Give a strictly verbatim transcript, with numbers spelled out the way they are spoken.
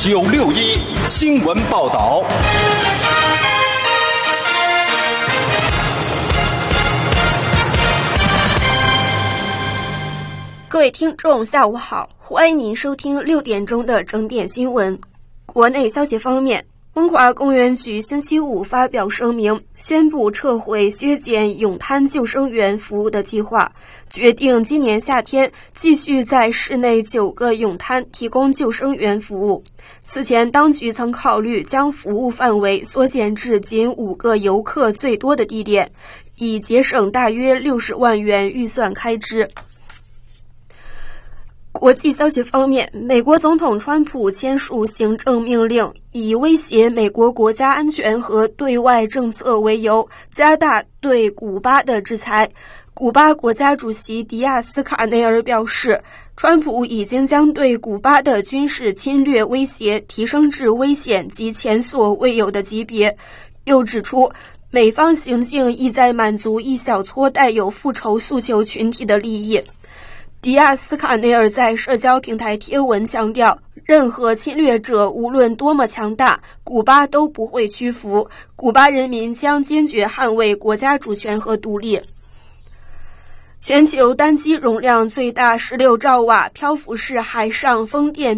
九六一新闻报道。 各位听众，下午好，欢迎您收听六点钟的整点新闻。国内消息方面，温华公园局星期五发表声明，宣布撤回削减泳滩救生员服务的计划，决定今年夏天继续在市内九个泳滩提供救生员服务。此前，当局曾考虑将服务范围缩减至仅五个游客最多的地点，以节省大约六十万元预算开支。国际消息方面，美国总统川普签署行政命令，以威胁美国国家安全和对外政策为由，加大对古巴的制裁。古巴国家主席迪亚斯卡内尔表示，川普已经将对古巴的军事侵略威胁提升至危险及前所未有的级别，又指出美方行径意在满足一小撮带有复仇诉求群体的利益。迪亚斯卡内尔在社交平台贴文强调，任何侵略者无论多么强大，古巴都不会屈服，古巴人民将坚决捍卫国家主权和独立。全球单机容量最大十六兆瓦漂浮式海上风电